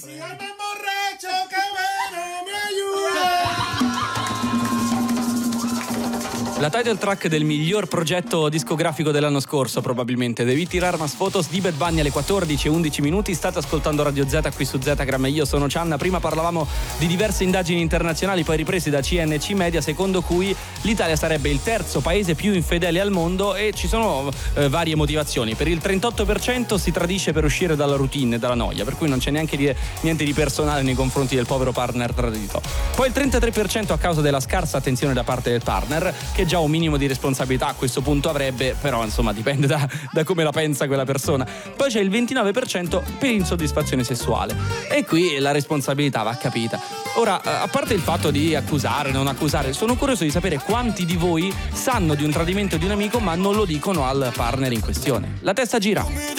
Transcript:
La title track del miglior progetto discografico dell'anno scorso, probabilmente. Devi tirare unas fotos di Bad Bunny alle 14:11. State ascoltando Radio Z qui su Zgram. Io sono Cianna. Prima parlavamo di diverse indagini internazionali poi riprese da CNC Media, secondo cui l'Italia sarebbe il terzo paese più infedele al mondo, e ci sono varie motivazioni. Per il 38% si tradisce per uscire dalla routine e dalla noia, per cui non c'è neanche niente di personale nei confronti del povero partner tradito. Poi il 33% a causa della scarsa attenzione da parte del partner, che già un minimo di responsabilità a questo punto avrebbe, però insomma dipende da come la pensa quella persona. Poi c'è il 29% per insoddisfazione sessuale, e qui la responsabilità va capita. Ora, a parte il fatto di accusare, non accusare, sono curioso di sapere quanti di voi sanno di un tradimento di un amico ma non lo dicono al partner in questione. La testa gira.